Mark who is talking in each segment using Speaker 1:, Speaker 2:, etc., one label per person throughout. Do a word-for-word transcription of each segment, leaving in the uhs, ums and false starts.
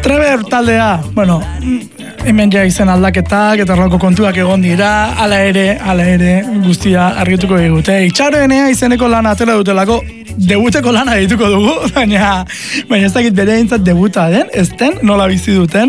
Speaker 1: Treber taldea, bueno, hemen ja izen aldaketak eta horrelako kontuak egon dira, ala ere, ala ere, guztia argituko digute. Itxaroenea izeneko lana atera dutelako, debuteko lana dituko dugu, baina, baina ez dakit bere eintzat debuta den, ez den, nola bizi duten,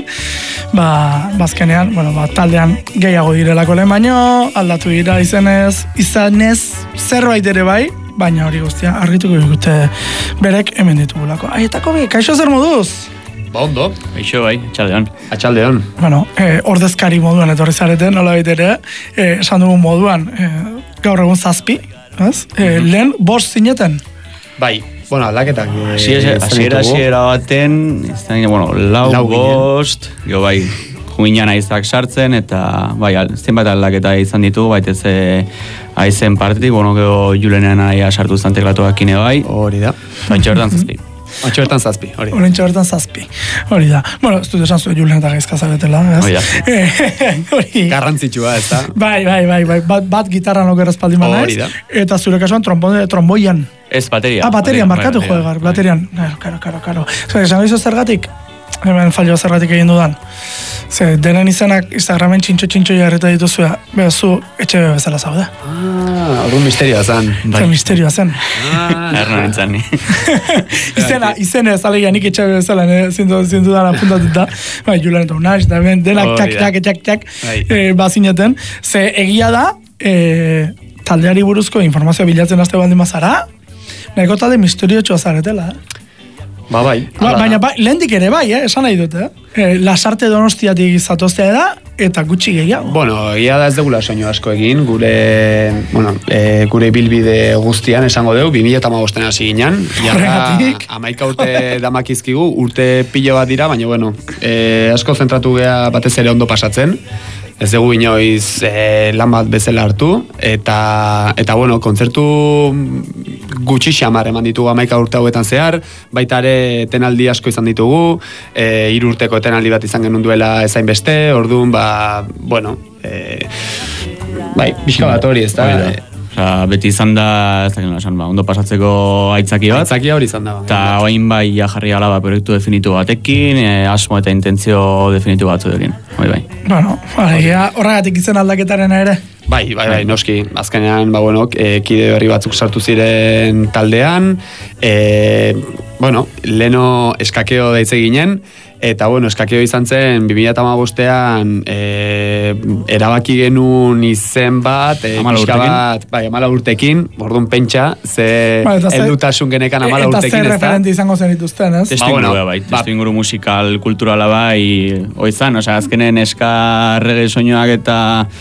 Speaker 1: ba, bazkenean, bueno, ba, taldean gehiago direlako lehen baino, aldatu dira izenez, izanez, zerbait ere bai, baina hori guztia argituko digute berek hemen ditugulako. Aietako bi, kaixo zer moduz?
Speaker 2: Ba ondo.
Speaker 3: Eixo bai, atxaldeon.
Speaker 2: Atxaldeon.
Speaker 1: Bueno, eh, ordezkari moduan etorri zareten, nola baitere, eh, esan dugun moduan, eh, gaur egun zazpi, ez? Eh, lehen bost zineten?
Speaker 2: Bai, bueno, aldaketak.
Speaker 3: Hasiera hasiera baten, bueno, lau, lau bost, jo bai, juinan aizak sartzen, eta bai, zenbat aldaketa izan ditu, baitez aizen partetik, bueno, gero Julenean aia sartu zen teklatuak ine bai.
Speaker 2: Hori da.
Speaker 3: Bantxe hortan zazpi.
Speaker 2: Bantxe hortan zazpi, hori da.
Speaker 1: Bantxe hortan zazpi, hori da. Bueno, ez dut esan zuen Julen eta gaizka zaretela, ez?
Speaker 3: Hori da.
Speaker 1: Hori.
Speaker 2: Garrantzitsua, ez da?
Speaker 1: Bai, bai, bai, bai, bat, bat gitarran oker espaldi mana,
Speaker 2: ez?
Speaker 1: Eta zure kasuan tromboian.
Speaker 3: Ez, bateria.
Speaker 1: Ah, baterian, markatu joegar, baterian. Karo, karo, karo. Zer, esan gizu zergatik? Hemen fallo zergatik egin dudan. Ze, denen izenak Instagramen txintxo-txintxo jarreta dituzua, beha zu etxe bezala zaude.
Speaker 2: Ah, orduan misterioa zen.
Speaker 1: Bai. Misterioa zen.
Speaker 3: Ah, erno nintzen ni.
Speaker 1: Izena, izena ez alegia nik etxe bezala, zintu, zintu dara puntatuta. Bai, Julen eta Unaz, da ben, denak txak, txak, txak, txak, eh, bazineten. Ze, egia da, eh, taldeari buruzko informazioa bilatzen aste baldin mazara, nahiko talde misteriotxoa zaretela, eh?
Speaker 2: Ba, bai.
Speaker 1: Ba, baina ba, lehendik ere bai, eh? Esan nahi dut, eh? E, Lasarte Donostiatik zatoztea da, eta gutxi gehiago.
Speaker 2: Bueno, egia da ez degula soinu asko egin, gure, bueno, e, gure bilbide guztian esango dugu, bi mila hamabosten hasi ginen.
Speaker 1: Horregatik.
Speaker 2: Amaika urte damakizkigu, urte pilo bat dira, baina, bueno, e, asko zentratu geha batez ere ondo pasatzen. Ez dugu inoiz e, lan bat bezala hartu, eta, eta bueno, kontzertu gutxi xamar eman ditugu amaika urte hauetan zehar, baita ere tenaldi asko izan ditugu, e, hiru urteko tenaldi bat izan genuen duela ezain beste, orduan, ba, bueno, e, bai, bizka bat hori, ez da?
Speaker 3: Osa, beti izan da, ez da, esan, ba, ondo pasatzeko aitzaki bat.
Speaker 2: Aitzaki hori izan da.
Speaker 3: Eta oain bai jarri gala ba, proiektu definitu batekin, e, asmo eta intentzio definitu batzu dekin. Hoi bai.
Speaker 1: Bueno, horregatik izen aldaketaren ere.
Speaker 2: Bai, bai, bai, noski. Azkenean, ba, bueno, e, kide berri batzuk sartu ziren taldean, e, bueno, leno eskakeo deitze ginen, eta, bueno, eskakeo izan zen, bi mila hamabostean e, erabaki genuen izen bat, e, pixka bat, bai, amala urtekin, orduan pentsa, ze heldutasun genekan amala urtekin, ez da?
Speaker 1: Eta zer referente izango zen dituzten, ez?
Speaker 3: Testu inguru, bai, testu inguru musikal, kulturala bai, oizan, osea, azkenen eska reggae soinuak eta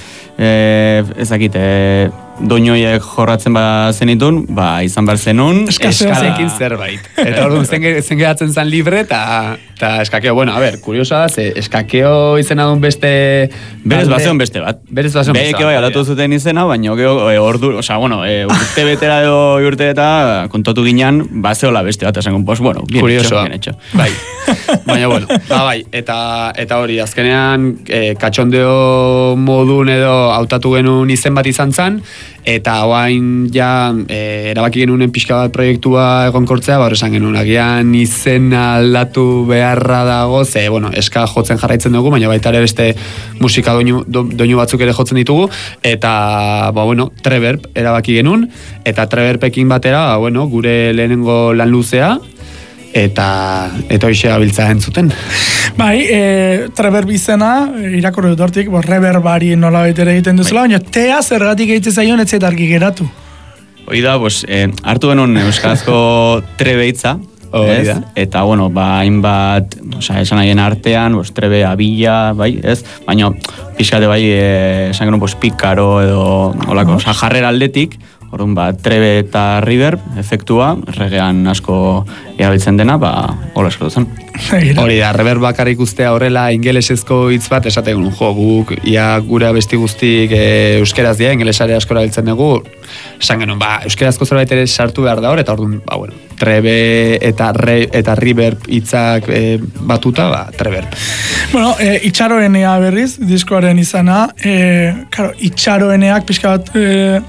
Speaker 3: Eh, ezakite, eh, doinoiek jorratzen ba zenitun, ba izan behar zenun
Speaker 2: eskarekin zerbait. Eta orduan zen, zen geratzen zen libre eta eskakeo, bueno, a ber, kuriosa da, ze eskakeo izena duen beste...
Speaker 3: Berez bazeon beste bat. Berez bazeon beste bat. Beke bai aldatu zuten izena, baina geho, e, ordu, osea, bueno, e, urte betera edo urte eta kontatu ginean, bazeola beste bat, esan pues, bueno, bien
Speaker 2: kuriosoa.
Speaker 3: Hecho, bien hecho.
Speaker 2: Bai, baina, bueno, ba, bai, eta, eta hori, azkenean, e, katxondeo modun edo hautatu genuen izen bat izan zen, eta oain ja e, erabaki genuenen pixka bat proiektua egonkortzea, ba, esan genuen, agian izen aldatu beharra dago, ze, bueno, eska jotzen jarraitzen dugu, baina baita ere beste musika doinu, do, doinu batzuk ere jotzen ditugu, eta, ba, bueno, Treverb erabaki genuen, eta Treverbekin batera, ba, bueno, gure lehenengo lan luzea, eta eta hoxe gabiltza entzuten.
Speaker 1: Bai, e, Treverb izena, irakurri dut hortik, bo, reverbari nola baitere egiten duzula, baina tea zergatik egiten zaion ez zetarki geratu.
Speaker 3: Hoi da, pues, eh, hartu genuen euskarazko trebeitza, ez? Eta, bueno, ba, hainbat, osea, esan nahien artean, pues, trebe abila, bai, ez? Baina, pixkate bai, eh, esan genuen, pues, pikaro edo, olako, osea, jarrera aldetik, orduan, ba, trebe eta reverb, efektua, regean asko erabiltzen dena, ba, hola eskatu zen.
Speaker 2: Hori da, reverb bakarrik ustea horrela ingelesezko hitz bat esaten jo, guk, ia gure abesti guztik e, euskeraz dira, ingelesare asko erabiltzen dugu, esan genuen, ba, euskerazko zerbait ere sartu behar da hor, eta orduan, ba, bueno, trebe eta, re, eta reverb hitzak e, batuta, ba, treverb.
Speaker 1: Bueno, e, itxaroenea berriz, diskoaren izana, e, karo, itxaroeneak pixka bat... E,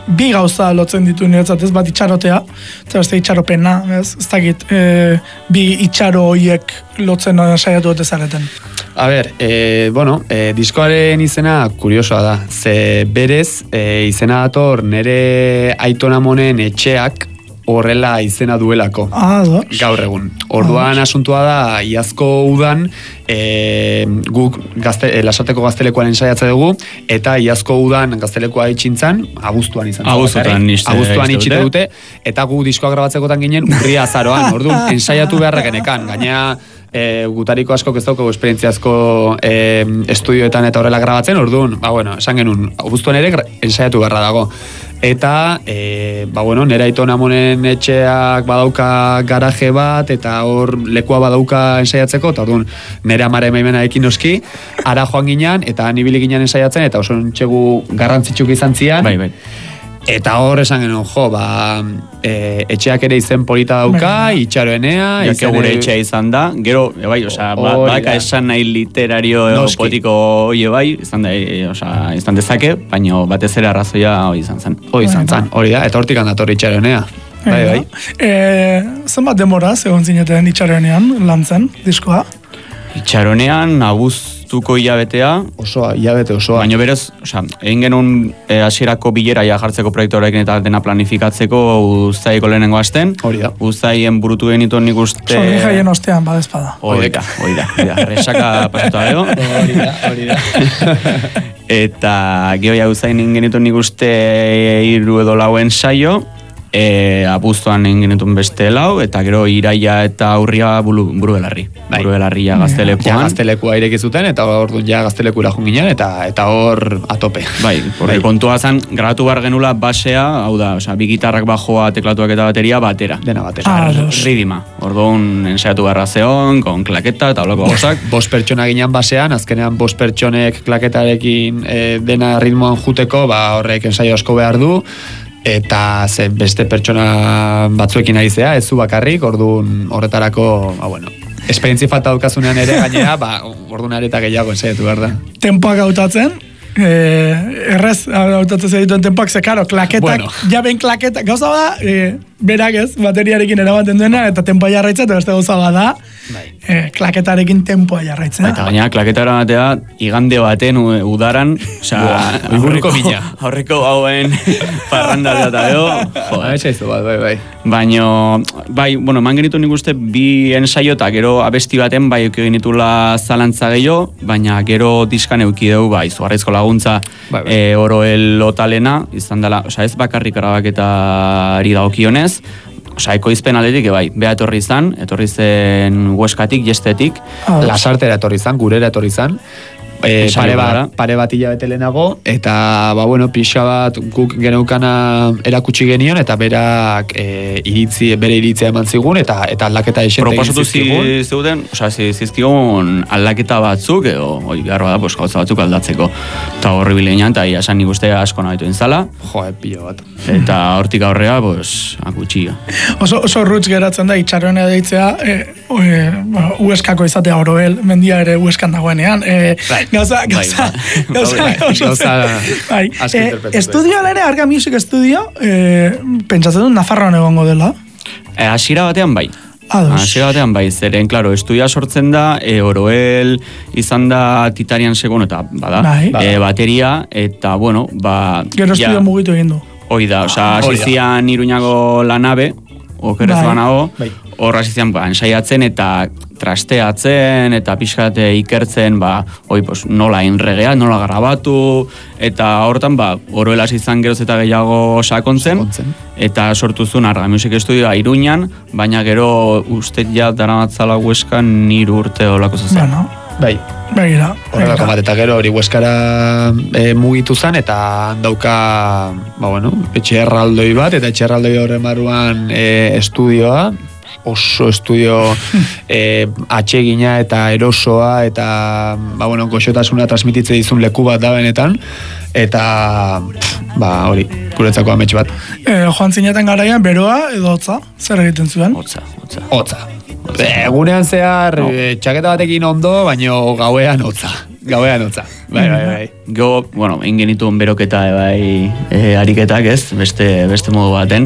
Speaker 1: bi gauza lotzen ditu niretzat, ez bat itxarotea, eta beste itxaropena, ez, ez dakit, e, bi itxaro horiek lotzen saiatu dute zareten.
Speaker 2: A ber, e, bueno, e, diskoaren izena kuriosoa da, ze berez e, izena dator nere aitonamonen etxeak horrela izena duelako.
Speaker 1: Ah, dos.
Speaker 2: Gaur egun. Orduan ah, asuntua da, iazko udan, e, guk gazte, e, lasarteko gaztelekoan ensaiatze dugu, eta iazko udan gaztelekoa itxintzan, abuztuan izan.
Speaker 3: Abuztuan niste.
Speaker 2: Abuztuan itxite dute, eta gu diskoa grabatzekotan ginen urria azaroan, orduan, ensaiatu beharrak genekan, gaina E, gutariko askok ez daukagu esperientziazko e, estudioetan eta horrela grabatzen, orduan, ba bueno, esan genuen, abuztuan ere ensaiatu beharra dago. Eta, e, ba bueno, nera aitonamonen etxeak badauka garaje bat, eta hor lekua badauka ensaiatzeko, eta orduan, nera amare maimena ekin noski, ara joan ginean, eta nibili ginen ensaiatzen, eta oso entxegu garrantzitsuk izan zian.
Speaker 3: Bai, bai.
Speaker 2: Eta hor esan genuen, jo, ba, e, etxeak ere izen polita dauka, itxaroenea.
Speaker 3: Jake gure etxea izan da, gero, e, bai, osea, ba, baka esan nahi literario potiko hoi bai, izan da, e, osea, izan dezake, baina batez ere arrazoia hoi izan zen.
Speaker 2: Hoi izan zen, hori da, eta hortik handator itxaroenea. Bai, bai.
Speaker 1: E, zenbat demora, egon zineten itxaroenean lan zen, diskoa?
Speaker 3: Itxaronean, abuztuko hilabetea.
Speaker 2: Osoa, hilabete osoa.
Speaker 3: Baina berez, osea, egin genuen hasierako bilera ja jartzeko proiektorekin eta dena planifikatzeko uztaiko lehenengo asten.
Speaker 2: Hori da.
Speaker 3: Uztaien burutu genituen nik uste...
Speaker 1: Zorri jaien ostean, badezpada.
Speaker 3: Hori da, hori da, hori da. Resaka pasatu dago.
Speaker 2: Hori da, hori da.
Speaker 3: Eta geho ja uzain genituen nik uste hiru edo lau ensaio. E, abuztuan genituen beste lau, eta gero iraia eta aurria buru, buru belarri.
Speaker 2: Bai.
Speaker 3: Buru belarria gaztelekuan.
Speaker 2: Ja, gaztelekua ireki zuten, eta hor ja gaztelekura joan ginen, eta eta hor atope.
Speaker 3: Bai, bai. Kontua zen, grabatu behar genula basea, hau da, osea, bi gitarrak bajoa, teklatuak eta bateria, batera.
Speaker 2: Dena batera.
Speaker 1: Ah,
Speaker 3: ridima. Orduan ensaiatu beharra zeon, kon klaketa eta holako gauzak.
Speaker 2: Bost pertsona ginen basean, azkenean bost pertsonek klaketarekin e, dena ritmoan juteko, ba horrek ensaio asko behar du, eta ze beste pertsona batzuekin aizea, ez zu bakarrik, orduan horretarako, ba bueno, esperientzi falta daukazunean ere gainera, ba orduan areta gehiago ensaiatu behar da.
Speaker 1: Tempoak hautatzen, eh, errez hautatzen zedituen tempoak, ze karo, klaketak,
Speaker 2: bueno.
Speaker 1: ja ben klaketak, gauza da, eh, berak ez, bateriarekin erabaten duena, eta tempoa jarraitzen, eta beste gauza bada, eh, klaketarekin tempoa jarraitzen.
Speaker 3: Eta gaina, klaketara batea, igande baten u- udaran, osea,
Speaker 2: Iburuko mina.
Speaker 3: Aurreko hauen parranda eta edo,
Speaker 2: Joder, bai, bai, bai.
Speaker 3: baina, bai, bueno, eman genitu nik uste bi ensaio eta gero abesti baten bai euki genitula zalantza gehiago, baina gero diskan euki dugu, bai, izugarrizko laguntza
Speaker 2: Bai, bai.
Speaker 3: e, oroel otalena, izan dela, osea, ez bakarrik grabaketari dagokionez, osea, ekoizpen aldetik, bai, bea etorri izan, etorri zen Hueskatik, Jestetik,
Speaker 1: Ah,
Speaker 2: Lasartera etorri zan, gurera etorri zan, e,
Speaker 3: Ensaio
Speaker 2: pare,
Speaker 3: gara.
Speaker 2: bat, pare bat hilabete lehenago, eta, ba, bueno, pixa bat guk geneukana erakutsi genion, eta berak e, iritzi, bere iritzia eman zigun, eta eta aldaketa esente egin
Speaker 3: proposatu
Speaker 2: zizkigun.
Speaker 3: zi- zeuden, osea, zi- zizkigun aldaketa batzuk, edo, oi, behar bada, pues, gauza batzuk aldatzeko. Eta horri bilenean, eta ia esan nik uste asko nahitu inzala,
Speaker 2: Jo, pilo bat.
Speaker 3: eta hortik aurrea, pues, akutxia.
Speaker 1: Oso, oso rutz geratzen da, itxaroenea deitzea, e, e, bueno, Hueskako izatea oroel, mendia ere Hueskan dagoenean. E, gauza, gauza,
Speaker 3: bai.
Speaker 1: gauza,
Speaker 2: Bai,
Speaker 1: gauza,
Speaker 2: gauza
Speaker 1: bai.
Speaker 2: asko
Speaker 1: E,
Speaker 2: interpretatu.
Speaker 1: estudio ere, Arga Music Studio, e, pentsatzen dut Nafarroan egongo dela.
Speaker 3: E, hasiera batean bai.
Speaker 1: Ados.
Speaker 3: Hasiera batean bai, zeren, klaro, estudia sortzen da, e, oroel izan da Titanian segun, eta bada,
Speaker 1: Bai.
Speaker 3: e, bateria, eta, bueno, ba...
Speaker 1: Gero
Speaker 3: ja,
Speaker 1: estudio mugitu egin du.
Speaker 3: Hoi da, osea,
Speaker 2: hori da.
Speaker 3: asizian Iruñago lanabe, okerez
Speaker 1: Bai.
Speaker 3: banago,
Speaker 2: Bai.
Speaker 3: hor asizian, ba, ensaiatzen eta trasteatzen, eta pixkate ikertzen, ba, oi, pues, nola inregea, nola grabatu, eta hortan, ba, oroel hasi izan geroz eta gehiago sakontzen,
Speaker 2: Sakontzen.
Speaker 3: eta sortu zuen Arga Music Studioa Iruñan, baina gero uste ja daramatzala Hueskan niru urte olako zuzen.
Speaker 1: Bueno,
Speaker 2: Bai.
Speaker 1: begira.
Speaker 2: Horrelako bat, eta gero hori Hueskara e, mugitu zen, eta dauka, ba bueno, etxe erraldoi bat, eta etxe erraldoi horren baruan e, estudioa, oso estudio e, atsegina eta erosoa, eta, ba bueno, goxotasuna transmititze dizun leku bat da benetan, eta, pff, ba hori, guretzako amets bat.
Speaker 1: E, joan zineten garaian, beroa edo hotza, zer egiten zuen?
Speaker 3: Hotza, hotza.
Speaker 2: Hotza. Egunean zehar, e, txaketa batekin ondo, baino gauean hotza. gauean hotza. Bai, bai, bai.
Speaker 3: Go, bueno, ingenituen beroketa bai e, ariketak, ez? Beste beste modu baten.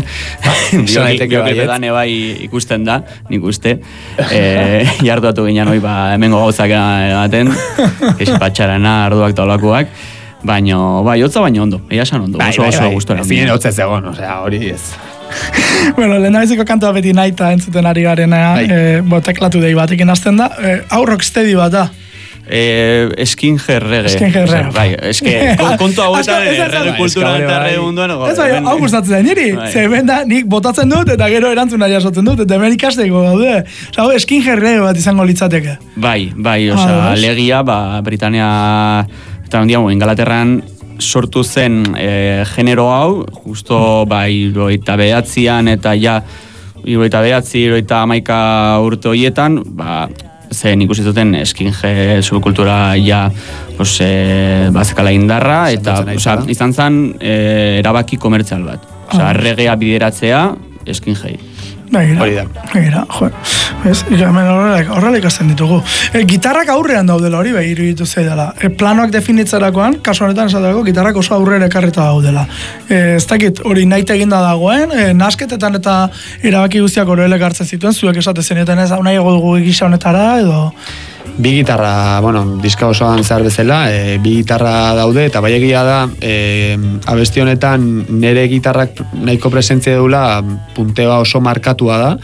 Speaker 3: Bioketetan bai ikusten da, nik uste. E, jarduatu ginen hoi, ba, hemengo gauzak ematen, kesi patxarana, arduak eta olakoak. Baina, bai, hotza baina ondo, egia esan ondo,
Speaker 2: bai,
Speaker 3: oso
Speaker 2: bai,
Speaker 3: oso
Speaker 2: bai.
Speaker 3: gustora.
Speaker 2: Zinen hotza ez egon, osea, hori ez.
Speaker 1: Bueno, lehen dabeziko kantua beti naita entzuten ari garena,
Speaker 2: Bai.
Speaker 1: eh, boteklatu dei batekin hasten da, eh, hau rocksteady bat da.
Speaker 3: Eh, Skinhead reggae.
Speaker 1: Skinhead reggae.
Speaker 3: Bai, eske kontu hauetan
Speaker 1: Asko, ez da-
Speaker 3: reggae kultura
Speaker 2: bai,
Speaker 3: eta
Speaker 2: bai.
Speaker 3: reggae munduan.
Speaker 1: Ez bai, hau gustatzen da niri,
Speaker 3: Bai.
Speaker 1: ze hemen da nik botatzen dut eta gero erantzuna jasotzen dut, eta hemen ikasteko gaude. Osa, hau skinhead reggae bat izango litzateke.
Speaker 3: Bai, bai, osea,
Speaker 1: Ah,
Speaker 3: alegia, ba, Britania eta ondiago, Ingalaterran sortu zen e, genero hau, justo, ba, irurogeita behatzian eta ja, irurogeita behatzi, irurogeita hamaika urte horietan, ba, zen ikusi zuten skinhead subkultura ja, pues, e, bazekala indarra, eta,
Speaker 2: Sendatzen ari
Speaker 3: osea,
Speaker 2: zara.
Speaker 3: izan zen e, erabaki komertzial bat. Osea,
Speaker 1: Ah.
Speaker 3: reggaea bideratzea, skinhead.
Speaker 1: Begira,
Speaker 2: Hori da.
Speaker 1: begira, jo. Ez, hemen horrela, horrela ikasten ditugu. E, gitarrak aurrean daudela hori, behi iruditu zaidala. E, planoak definitzerakoan, kasu honetan esateko, gitarrak oso aurrera ekarrita daudela. E, ez dakit, hori nahi eginda dagoen, e, nasketetan eta erabaki guztiak horrela ekartzen zituen, zuek esate zeneten ez, hau nahi ego dugu gisa honetara, edo...
Speaker 2: Bi gitarra, bueno, diska osoan zehar bezala, e, bi gitarra daude, eta bai egia da, e, abesti honetan nire gitarrak nahiko presentzia dula, punteoa oso markatua da,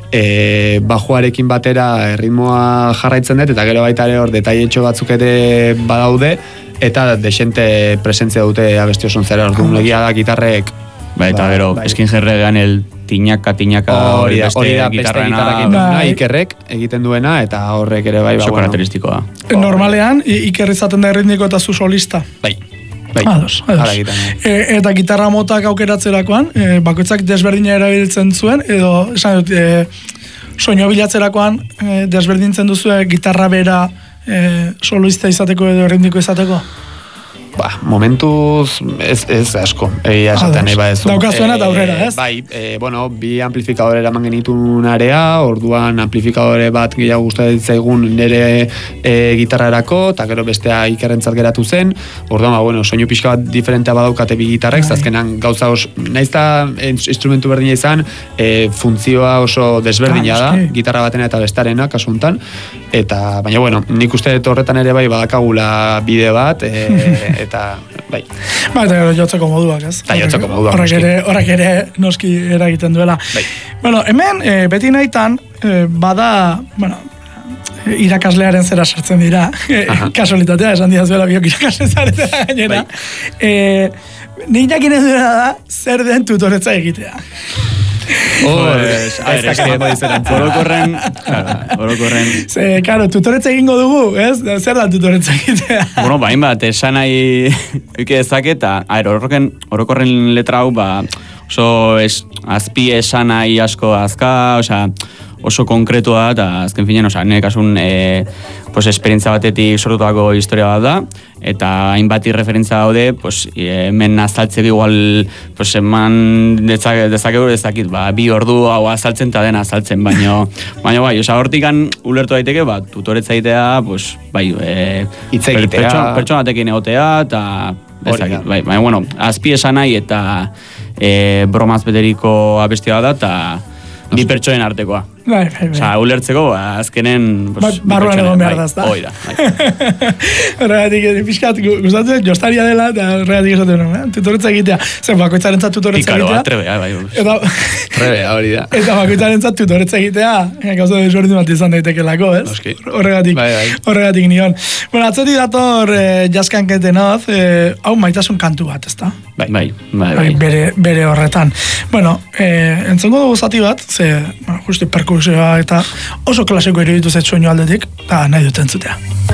Speaker 2: e, bajoarekin batera ritmoa jarraitzen dut, eta gero baita ere hor detailetxo batzuk ere badaude, eta desente presentzia dute abesti osoan zehar, orduan egia da gitarrek.
Speaker 3: Ba, eta
Speaker 2: Ba,
Speaker 3: gero,
Speaker 2: bai.
Speaker 3: skinhead reggaean el tiñaka, tiñaka,
Speaker 2: Hori da,
Speaker 3: beste
Speaker 2: hori da, beste
Speaker 3: gitarrena,
Speaker 2: gitarrak egiten duena,
Speaker 1: Bai.
Speaker 2: Ikerrek egiten duena, eta horrek ere bai, ba,
Speaker 3: oso
Speaker 2: bueno.
Speaker 3: karakteristikoa.
Speaker 1: Normalean, i- Iker izaten da erritmiko eta zu solista.
Speaker 2: Bai, bai.
Speaker 1: Ados, ados.
Speaker 2: Hala egiten du.
Speaker 1: E, eta gitarra motak aukeratzerakoan, e, bakoitzak desberdina erabiltzen zuen, edo, esan dut, e, soinu bilatzerakoan e, desberdintzen duzue gitarra bera e, soloista izateko edo erritmiko izateko?
Speaker 2: Ba, momentuz ez, ez asko, egia esaten nahi badezu.
Speaker 1: Daukazuena eta aurrera, ez?
Speaker 2: Bai, e, bueno, bi amplifikadore eraman genitun area, orduan amplifikadore bat gehiago gustatzen zaigun nire e, gitarrarako, eta gero bestea Ikerrentzat geratu zen, orduan, ba, bueno, soinu pixka bat diferentea badaukate bi gitarrek,
Speaker 1: Bai.
Speaker 2: azkenan gauza oso, naizta instrumentu berdina izan, e, funtzioa oso desberdina
Speaker 1: Ah,
Speaker 2: da,
Speaker 1: eski.
Speaker 2: gitarra batena eta bestarena, kasu honetan, eta, baina, bueno, nik uste dut horretan ere bai badakagula bide bat, e, eta, bai.
Speaker 1: Ba, eta gero jotzeko moduak, ez?
Speaker 2: Eta jotzeko moduak,
Speaker 1: Horrek
Speaker 2: noski.
Speaker 1: ere, horrek ere noski eragiten duela.
Speaker 2: Bai.
Speaker 1: Bueno, hemen, e, beti nahitan, e, bada, bueno, e, irakaslearen zera sartzen dira, e, kasualitatea, esan didazuela biok irakasle zaretela gainera.
Speaker 2: Bai.
Speaker 1: E, nik jakinen duena da, zer den tutoretza egitea.
Speaker 3: Pues, a ver, es que orokorren, claro, orokorren,
Speaker 1: Ze, karo, tutoretza egingo dugu, ez? Zer da tutoretza egitea?
Speaker 3: bueno, ba, hainbat, esan nahi uike dezake, eta, a ver, orokorren, orokorren letra hau, ba, oso es, azpi esan nahi asko azka, osea, oso konkretua da, eta azken finean, osea, nire kasun, e, pues, esperientzia batetik sortutako historia bat da, eta hainbat referentzia daude, pues, hemen azaltzeko igual, pues, eman dezake, dezakegu dezakit, ba, bi ordu hau azaltzen eta dena azaltzen, baino, baino bai, osea, hortikan ulertu daiteke, ba, tutoretza egitea, pues, bai, e,
Speaker 2: Hitz egitea.
Speaker 3: pertsona, pertsona batekin egotea, eta
Speaker 2: Hori da.
Speaker 3: ezakit, bai, baina, bueno, azpi esan nahi eta e, bromaz beteriko abestia da, eta bi pertsonen artekoa.
Speaker 1: Bai, bai, bai.
Speaker 3: Osea, ulertzeko, ba, azkenen...
Speaker 1: Ba-
Speaker 3: Pues, bi
Speaker 1: barruan
Speaker 3: pertsonen,
Speaker 1: egon behar
Speaker 3: bai,
Speaker 1: da, ezta?
Speaker 3: hoi da, bai.
Speaker 1: Horregatik, eh, pixkat, gu- gustatzen, jostaria dela, eta horregatik esaten nuen, eh? tutoretza egitea. Zer, bakoitzarentzat tutoretza
Speaker 3: Pikaro,
Speaker 1: egitea.
Speaker 3: atrebea, bai. bai.
Speaker 1: Eta,
Speaker 2: Rebe, hori da.
Speaker 1: eta bakoitzarentzat tutoretza egitea, eh, gauza desberdin bat izan daitekelako, ez?
Speaker 2: Noski.
Speaker 1: Horregatik,
Speaker 2: Bai, bai.
Speaker 1: horregatik nion. Bueno, atzetik dator eh, jaskanketen hoz, eh, hau maitasun kantu bat, ezta?
Speaker 3: Bai, bai, bai.
Speaker 1: Bai,
Speaker 3: bai.
Speaker 1: bere, bere horretan. Bueno, eh, entzongo dugu zati bat, ze, bueno, justu perkusioa eta oso klasiko iruditu zait soinu aldetik, eta nahi dut entzutea.